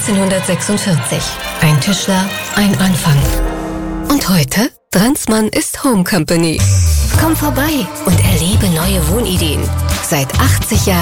1946. Ein Tischler, ein Anfang. Und heute? Dransmann ist Home Company. Komm vorbei und erlebe neue Wohnideen. Seit 80 Jahren